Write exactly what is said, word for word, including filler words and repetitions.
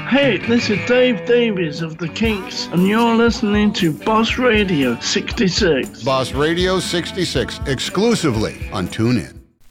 Hey, this is Dave Davies of The Kinks, and you're listening to Boss Radio sixty-six. Boss Radio sixty-six, exclusively on TuneIn.